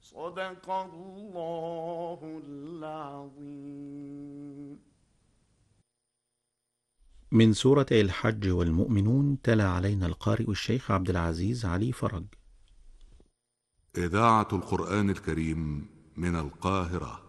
صدق الله العظيم. من سورة الحج والمؤمنون، تلا علينا القارئ الشيخ عبد العزيز علي فرج. إذاعة القرآن الكريم من القاهرة.